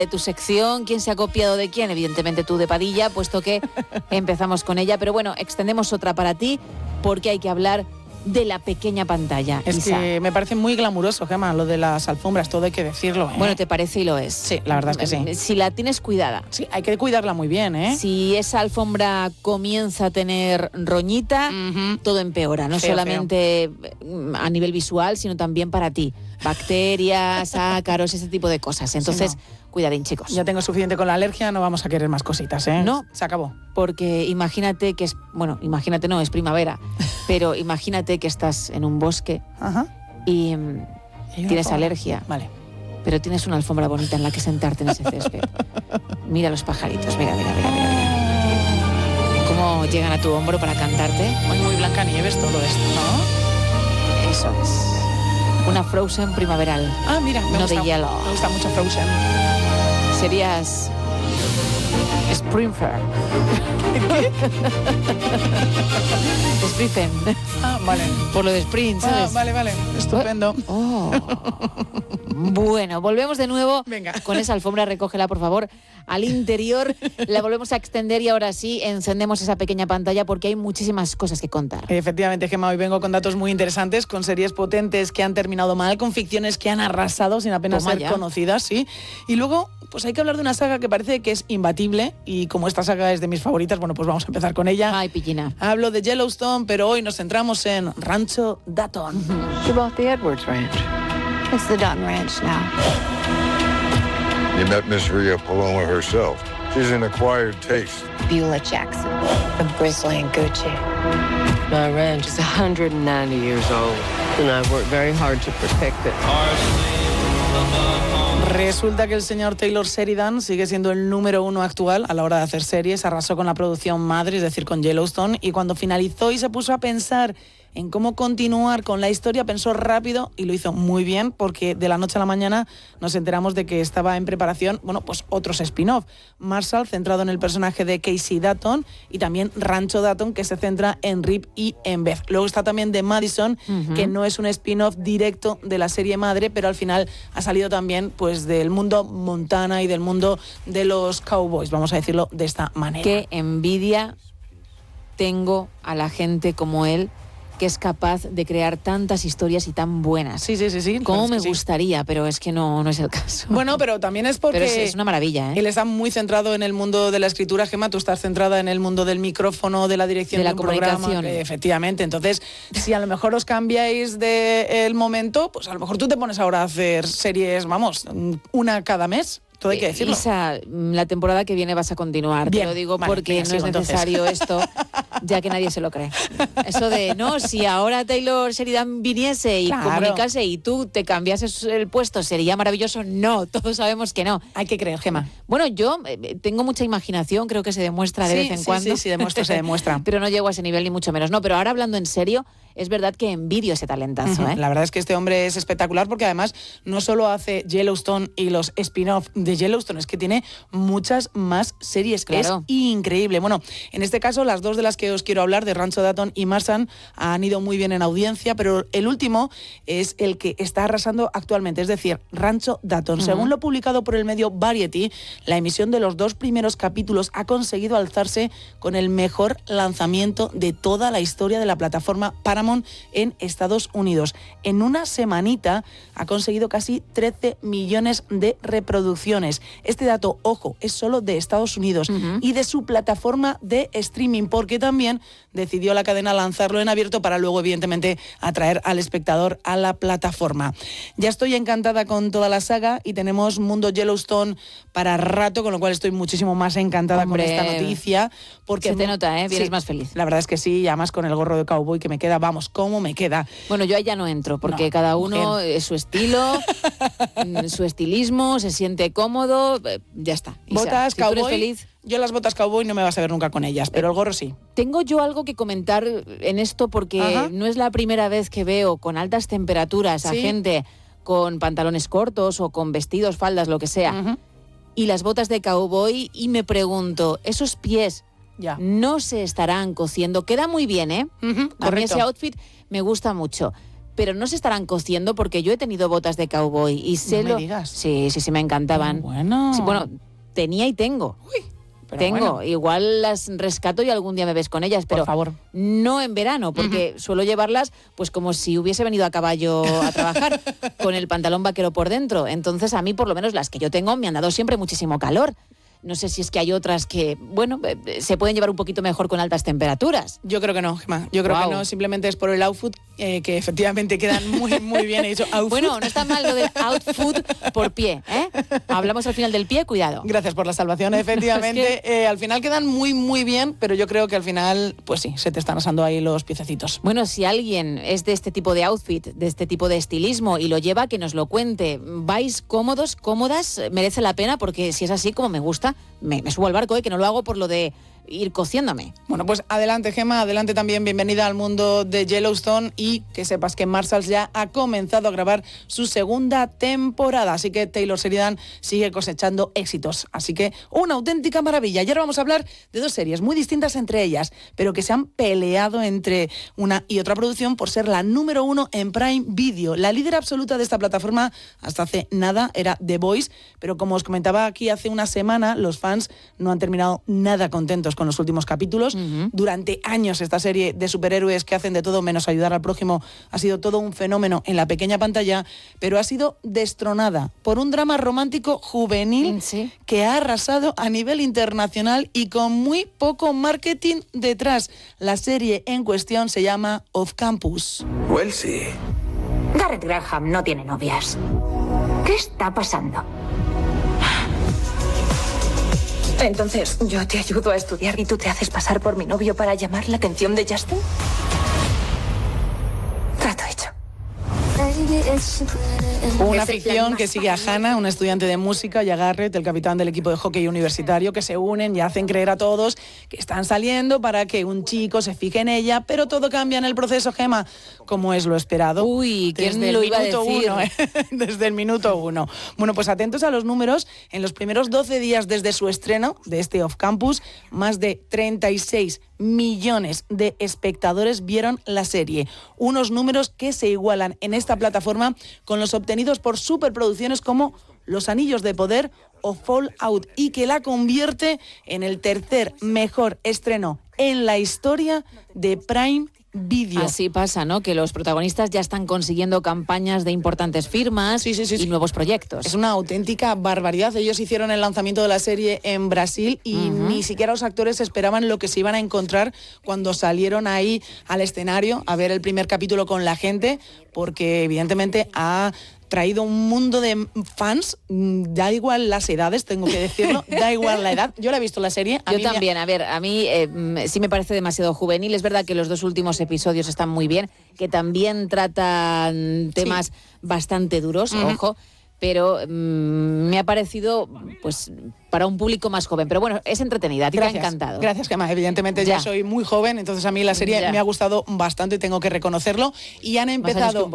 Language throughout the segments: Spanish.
de tu sección. ¿Quién se ha copiado de quién? Evidentemente tú de Padilla, puesto que empezamos con ella. Pero bueno, extendemos otra para ti, porque hay que hablar de la pequeña pantalla. Es Isa, que me parece muy glamuroso, Gemma, lo de las alfombras, todo hay que decirlo, ¿eh? Bueno, te parece y lo es. Sí, la verdad es que sí. Si la tienes cuidada. Sí, hay que cuidarla muy bien, ¿eh? Si esa alfombra comienza a tener roñita, todo empeora, no Feo, solamente a nivel visual, sino también para ti. Bacterias, ácaros, ese tipo de cosas. Entonces, cuidadín, chicos. Ya tengo suficiente con la alergia, no vamos a querer más cositas, ¿eh? No. Se acabó. Porque imagínate que es, bueno, imagínate no, es primavera, pero imagínate que estás en un bosque y tienes alergia. Vale. Pero tienes una alfombra bonita en la que sentarte en ese césped. Mira los pajaritos, mira. Cómo llegan a tu hombro para cantarte. Muy Blancanieves todo esto, ¿no? Eso es. Una Frozen primaveral. Ah, mira, me no gusta, de hielo. Me gusta mucho Frozen. Serías Springfair. Springfair. Ah, vale. Por lo de Spring, ¿sabes? Vale. Estupendo. Bueno, volvemos de nuevo. Venga. Con esa alfombra, recógela, por favor, al interior. La volvemos a extender y ahora sí encendemos esa pequeña pantalla porque hay muchísimas cosas que contar. Efectivamente, Gemma, hoy vengo con datos muy interesantes, con series potentes que han terminado mal, con ficciones que han arrasado sin apenas ser conocidas, sí. Y luego, pues hay que hablar de una saga que parece que es imbatible y como esta saga es de mis favoritas, bueno, pues vamos a empezar con ella. Ay, pillina. Hablo de Yellowstone, pero hoy nos centramos en Rancho Dutton. She bought the Edwards Ranch. It's the Dutton Ranch now. You met Miss Rhea Paloma herself. She's an acquired taste. Beulah Jackson of Grizzly and Gucci. My ranch is 190 years old, and I've worked very hard to protect it. Resulta que el señor Taylor Sheridan sigue siendo el número 1 actual a la hora de hacer series. Arrasó con la producción madre, es decir, con Yellowstone, y cuando finalizó y se puso a pensar en cómo continuar con la historia, pensó rápido y lo hizo muy bien, porque de la noche a la mañana nos enteramos de que estaba en preparación, bueno, pues otros spin-off. Marshall, centrado en el personaje de Casey Dutton, y también Rancho Dutton, que se centra en Rip y en Beth. Luego está también The Madison, que no es un spin-off directo de la serie madre, pero al final ha salido también pues del mundo Montana y del mundo de los cowboys, vamos a decirlo de esta manera. Qué envidia tengo a la gente como él, que es capaz de crear tantas historias y tan buenas. Sí. Cómo me gustaría, pero es que no es el caso. Bueno, pero también es porque... Pero es una maravilla, ¿eh? Él está muy centrado en el mundo de la escritura, Gemma, tú estás centrada en el mundo del micrófono, de la dirección de la un comunicación. Programa, efectivamente, entonces, si a lo mejor os cambiáis del momento, pues a lo mejor tú te pones ahora a hacer series, vamos, una cada mes. Todo hay que decirlo. Isa, la temporada que viene vas a continuar. Bien, te lo digo vale, porque venga, no es necesario esto, ya que nadie se lo cree. Eso de, no, si ahora Taylor Sheridan viniese y comunicase y tú te cambiases el puesto, sería maravilloso. No, todos sabemos que no. Hay que creer, Gemma. Bueno, yo tengo mucha imaginación, creo que se demuestra de vez en cuando. Sí, se demuestra. Pero no llego a ese nivel ni mucho menos. No, pero ahora hablando en serio, es verdad que envidio ese talentazo, ¿eh? La verdad es que este hombre es espectacular porque además no solo hace Yellowstone y los spin-off de Yellowstone, es que tiene muchas más series. Claro. Es increíble. Bueno, en este caso las dos de las que os quiero hablar, de Rancho Dutton y Marshall, han ido muy bien en audiencia, pero el último es el que está arrasando actualmente, es decir, Rancho Dutton. Según lo publicado por el medio Variety, la emisión de los 2 primeros capítulos ha conseguido alzarse con el mejor lanzamiento de toda la historia de la plataforma Paramount en Estados Unidos. En una semanita ha conseguido casi 13 millones de reproducciones. Este dato, ojo, es solo de Estados Unidos y de su plataforma de streaming, porque también decidió la cadena lanzarlo en abierto para luego, evidentemente, atraer al espectador a la plataforma. Ya estoy encantada con toda la saga y tenemos Mundo Yellowstone para rato, con lo cual estoy muchísimo más encantada con esta noticia. Porque se te nota, ¿eh? Vienes más feliz. La verdad es que sí, y además con el gorro de cowboy que me queda, vamos, cómo me queda. Bueno, yo allá no entro, porque cada uno es su estilo, su estilismo, se siente cómodo, ya está. Isa, botas, si tú eres cowboy, feliz. Yo las botas cowboy no me vas a ver nunca con ellas, pero el gorro sí. Tengo yo algo que comentar en esto porque no es la primera vez que veo con altas temperaturas a gente con pantalones cortos o con vestidos, faldas, lo que sea, y las botas de cowboy, y me pregunto, esos pies no se estarán cociendo. Queda muy bien, ¿eh? A mí ese outfit me gusta mucho. pero no se estarán cociendo porque yo he tenido botas de cowboy y sé No me digas. Sí, me encantaban. Bueno. Sí, bueno, tenía y tengo. Uy, pero tengo, bueno. igual las rescato y algún día me ves con ellas, pero Por favor. no en verano, porque suelo llevarlas pues como si hubiese venido a caballo a trabajar, con el pantalón vaquero por dentro. Entonces a mí por lo menos las que yo tengo me han dado siempre muchísimo calor. No sé si es que hay otras que, bueno, se pueden llevar un poquito mejor con altas temperaturas. Yo creo que no, Gemma. Yo creo que no, simplemente es por el outfit, que efectivamente quedan muy, muy bien. He dicho outfit. Bueno, no está mal lo de outfit por pie, ¿eh? Hablamos al final del pie, cuidado. Gracias por la salvación, efectivamente. Al final quedan muy, muy bien, pero yo creo que al final, pues sí, se te están asando ahí los piececitos. Bueno, si alguien es de este tipo de outfit, de este tipo de estilismo y lo lleva, que nos lo cuente. ¿Vais cómodos, cómodas? ¿Merece la pena? Porque si es así, como me gusta, me subo al barco, que no lo hago por lo de ir cociéndome. Bueno, pues adelante, Gemma, adelante también, bienvenida al mundo de Yellowstone y que sepas que Marshalls ya ha comenzado a grabar su segunda temporada, así que Taylor Sheridan sigue cosechando éxitos, así que una auténtica maravilla. Y ahora vamos a hablar de dos series muy distintas entre ellas, pero que se han peleado entre una y otra producción por ser la número 1 en Prime Video. La líder absoluta de esta plataforma hasta hace nada era The Voice, pero como os comentaba aquí hace una semana, los fans no han terminado nada contentos con los últimos capítulos. Durante años esta serie de superhéroes que hacen de todo menos ayudar al prójimo ha sido todo un fenómeno en la pequeña pantalla, pero ha sido destronada por un drama romántico juvenil que ha arrasado a nivel internacional y con muy poco marketing detrás. La serie en cuestión se llama Off Campus. Wellesley. Garrett Graham no tiene novias. ¿Qué está pasando? Entonces, ¿yo te ayudo a estudiar y tú te haces pasar por mi novio para llamar la atención de Justin? Trato hecho. Una ficción que sigue a Hannah, una estudiante de música, y a Garrett, el capitán del equipo de hockey universitario, que se unen y hacen creer a todos que están saliendo para que un chico se fije en ella, pero todo cambia en el proceso, Gemma, como es lo esperado. Uy, ¿quién desde lo el iba a minuto decir? 1, desde el minuto 1. Bueno, pues atentos a los números. En los primeros 12 días desde su estreno de este Off Campus, más de 36 millones de espectadores vieron la serie. Unos números que se igualan en esta plataforma con los obtenidos por superproducciones como Los Anillos de Poder o Fallout, y que la convierte en el tercer mejor estreno en la historia de Prime Video. Así pasa, ¿no? Que los protagonistas ya están consiguiendo campañas de importantes firmas y nuevos proyectos. Es una auténtica barbaridad. Ellos hicieron el lanzamiento de la serie en Brasil y ni siquiera los actores esperaban lo que se iban a encontrar cuando salieron ahí al escenario a ver el primer capítulo con la gente, porque evidentemente ha traído un mundo de fans, da igual las edades, tengo que decirlo, da igual la edad. Yo la he visto la serie. Yo también, a ver, a mí sí me parece demasiado juvenil. Es verdad que los dos últimos episodios están muy bien, que también tratan temas bastante duros, ojo, pero me ha parecido, pues, para un público más joven. Pero bueno, es entretenida, a ti te ha encantado. Gracias, Gemma. Evidentemente yo soy muy joven, entonces a mí la serie me ha gustado bastante, tengo que reconocerlo. Y han empezado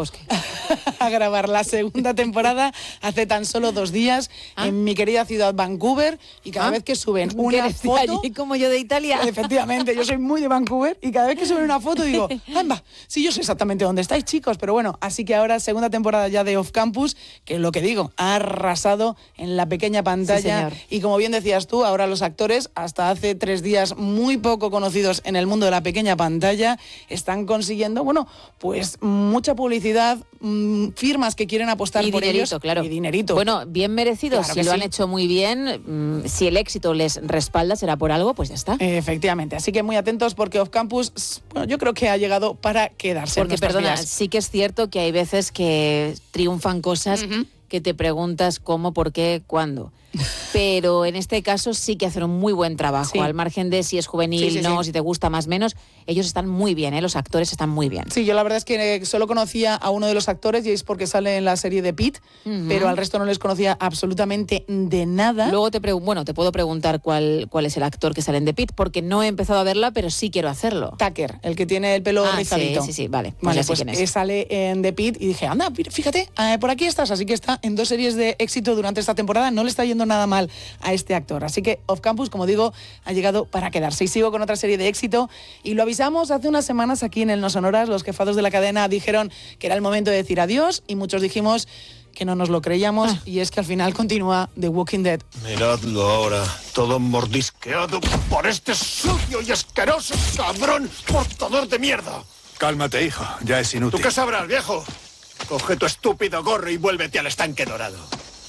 a grabar la segunda temporada hace tan solo 2 días en mi querida ciudad Vancouver, y cada vez que suben una foto... allí como yo de Italia. Efectivamente, yo soy muy de Vancouver y cada vez que suben una foto digo, ¡amba! Sí, yo sé exactamente dónde estáis, chicos, pero bueno, así que ahora segunda temporada ya de Off Campus, que lo que digo, ha arrasado en la pequeña pantalla. Y como bien decías tú, ahora los actores, hasta hace 3 días muy poco conocidos en el mundo de la pequeña pantalla, están consiguiendo, bueno, pues mucha publicidad, firmas que quieren apostar por ellos. Claro. Y dinerito. Bueno, bien merecido. Claro si lo han hecho muy bien, si el éxito les respalda, será por algo, pues ya está. Efectivamente. Así que muy atentos porque Off Campus, bueno, yo creo que ha llegado para quedarse. Porque, perdona, sí que es cierto que hay veces que triunfan cosas que te preguntas cómo, por qué, cuándo. Pero en este caso sí que hacen un muy buen trabajo, al margen de si es juvenil, si te gusta más o menos, ellos están muy bien, los actores están muy bien. Sí, yo la verdad es que solo conocía a uno de los actores y es porque sale en la serie de Pete, pero al resto no les conocía absolutamente de nada. Luego te puedo preguntar cuál es el actor que sale en The Pit, porque no he empezado a verla, pero sí quiero hacerlo. Tucker, el que tiene el pelo rizadito. Sí, vale. Pues sale en The Pit y dije, anda, fíjate, por aquí estás, así que está en 2 series de éxito durante esta temporada, no le está yendo nada mal. genial a este actor. Así que Off Campus, como digo, ha llegado para quedarse. Y sigo con otra serie de éxito, y lo avisamos hace unas semanas aquí en el No Sonoras. Los jefados de la cadena dijeron que era el momento de decir adiós, y muchos dijimos que no nos lo creíamos, y es que al final continúa The Walking Dead. Miradlo ahora, todo mordisqueado por este sucio y asqueroso cabrón portador de mierda. Cálmate, hijo, ya es inútil. ¿Tú qué sabrás, viejo? Coge tu estúpido gorro y vuélvete al estanque dorado.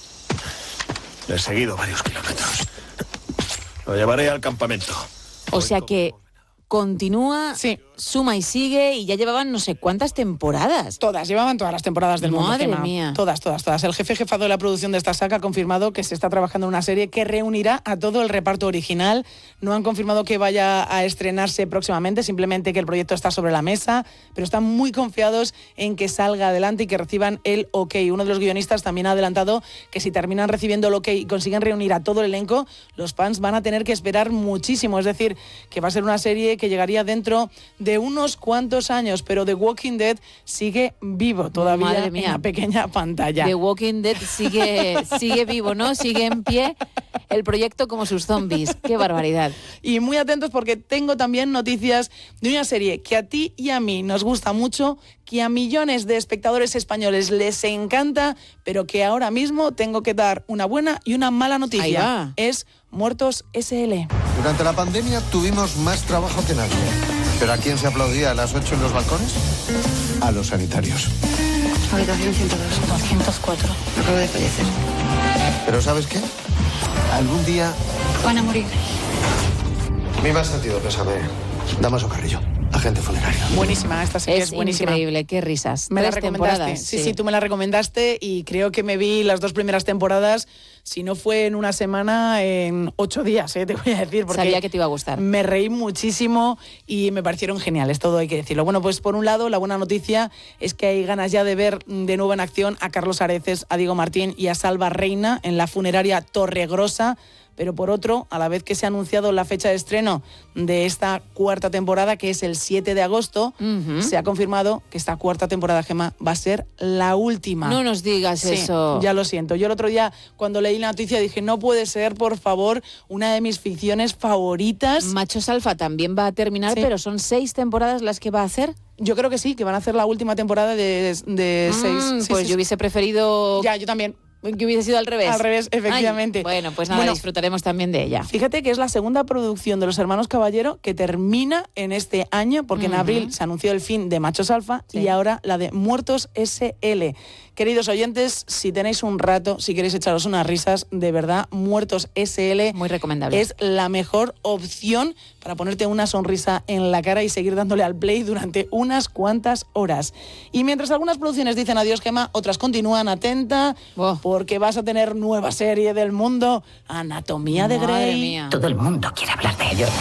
Le he seguido varios kilómetros. Lo llevaré al campamento. O sea que continúa, sí, suma y sigue, y ya llevaban no sé cuántas temporadas. Llevaban todas las temporadas del mundo. Madre mía. Todas. El jefazo de la producción de esta saga ha confirmado que se está trabajando en una serie que reunirá a todo el reparto original. No han confirmado que vaya a estrenarse próximamente, simplemente que el proyecto está sobre la mesa, pero están muy confiados en que salga adelante y que reciban el ok. Uno de los guionistas también ha adelantado que si terminan recibiendo el ok y consiguen reunir a todo el elenco, los fans van a tener que esperar muchísimo. Es decir, que va a ser una serie que llegaría dentro de unos cuantos años, pero The Walking Dead sigue vivo todavía en la pequeña pantalla. The Walking Dead sigue vivo, ¿no? Sigue en pie el proyecto como sus zombies. ¡Qué barbaridad! Y muy atentos, porque tengo también noticias de una serie que a ti y a mí nos gusta mucho, que a millones de espectadores españoles les encanta, pero que ahora mismo tengo que dar una buena y una mala noticia. Es Muertos S.L. Durante la pandemia tuvimos más trabajo que nadie. ¿Pero a quién se aplaudía a las 8 en los balcones? A los sanitarios. Habitación 102. 204. Acabo de fallecer. ¿Pero sabes qué? Algún día van a morir. Mi más sentido pésame, Damaso Carrillo, agente funerario. Buenísima, esta serie es buenísima. Increíble, qué risas. Me la 3 recomendaste. temporadas. Sí, tú me la recomendaste, y creo que me vi las 2 primeras temporadas, si no fue en una semana, en 8 días, te voy a decir. Porque sabía que te iba a gustar. Me reí muchísimo y me parecieron geniales, todo hay que decirlo. Bueno, pues por un lado, la buena noticia es que hay ganas ya de ver de nuevo en acción a Carlos Areces, a Diego Martín y a Salva Reina en la funeraria Torregrosa. Pero por otro, a la vez que se ha anunciado la fecha de estreno de esta 4ª temporada, que es el 7 de agosto, se ha confirmado que esta 4ª temporada, Gemma, va a ser la última. No nos digas eso. Ya lo siento. Yo el otro día, cuando leí la noticia, dije, no puede ser, por favor, una de mis ficciones favoritas. Machos Alfa también va a terminar, pero son 6 temporadas las que va a hacer. Yo creo que sí, que van a hacer la última temporada de 6. Pues yo hubiese preferido... Ya, yo también. Que hubiese sido al revés. Al revés, efectivamente. Ay, bueno, pues nada, disfrutaremos también de ella. Fíjate que es la segunda producción de los hermanos Caballero que termina en este año, porque en abril se anunció el fin de Machos Alfa y ahora la de Muertos S.L. Queridos oyentes, si tenéis un rato, si queréis echaros unas risas, de verdad, Muertos S.L. muy recomendable. Es la mejor opción para ponerte una sonrisa en la cara y seguir dándole al play durante unas cuantas horas. Y mientras algunas producciones dicen adiós, Gemma, otras continúan. Atenta, porque vas a tener nueva serie del mundo, Anatomía de Grey. Madre mía. Todo el mundo quiere hablar de ello.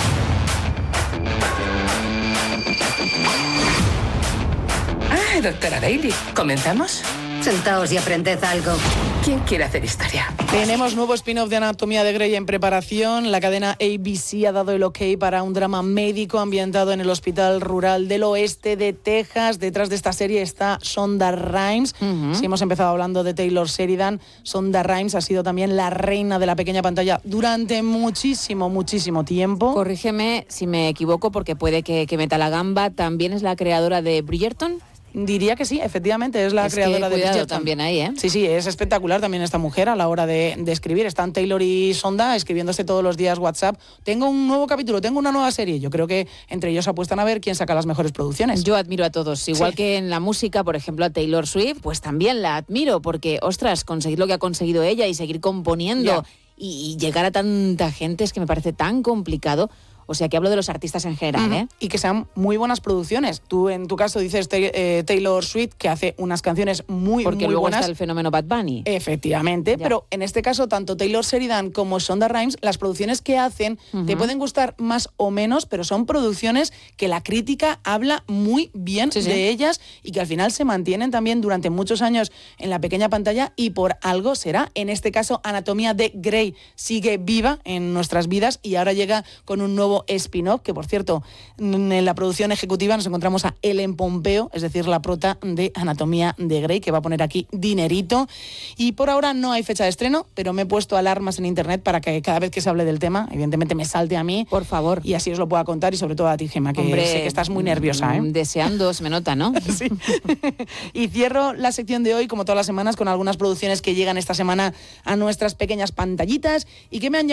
Doctora Daly, ¿comenzamos? Sentaos y aprended algo. ¿Quién quiere hacer historia? Tenemos nuevo spin-off de Anatomía de Grey en preparación. La cadena ABC ha dado el ok para un drama médico ambientado en el hospital rural del oeste de Texas. Detrás de esta serie está Shonda Rhimes. Si hemos empezado hablando de Taylor Sheridan, Shonda Rhimes ha sido también la reina de la pequeña pantalla durante muchísimo tiempo. Corrígeme si me equivoco, porque puede que meta la gamba. ¿También es la creadora de Bridgerton? Diría que sí, efectivamente, es la creadora de Bridgerton. También ahí, ¿eh? Sí, es espectacular también esta mujer a la hora de escribir. Están Taylor y Shonda escribiéndose todos los días WhatsApp. Tengo un nuevo capítulo, tengo una nueva serie. Yo creo que entre ellos apuestan a ver quién saca las mejores producciones. Yo admiro a todos. Igual que en la música, por ejemplo, a Taylor Swift, pues también la admiro, porque, ostras, conseguir lo que ha conseguido ella y seguir componiendo y llegar a tanta gente es que me parece tan complicado. O sea, que hablo de los artistas en general, ¿eh? Y que sean muy buenas producciones. Tú, en tu caso, dices Taylor Swift, que hace unas canciones muy buenas. Porque luego está el fenómeno Bad Bunny. Efectivamente, pero en este caso, tanto Taylor Sheridan como Shonda Rhimes, las producciones que hacen te pueden gustar más o menos, pero son producciones que la crítica habla muy bien de ellas y que al final se mantienen también durante muchos años en la pequeña pantalla, y por algo será. En este caso, Anatomía de Grey sigue viva en nuestras vidas y ahora llega con un nuevo nuevo spin-off, que por cierto, en la producción ejecutiva nos encontramos a Ellen Pompeo, es decir, la prota de Anatomía de Grey, que va a poner aquí dinerito. Y por ahora no hay fecha de estreno, pero me he puesto alarmas en internet para que cada vez que se hable del tema, evidentemente me salte a mí. Por favor. Y así os lo pueda contar, y sobre todo a ti, Gemma, que sé que estás muy nerviosa, ¿eh? Deseando, se me nota, ¿no? Sí. Y cierro la sección de hoy, como todas las semanas, con algunas producciones que llegan esta semana a nuestras pequeñas pantallitas y que me han llamado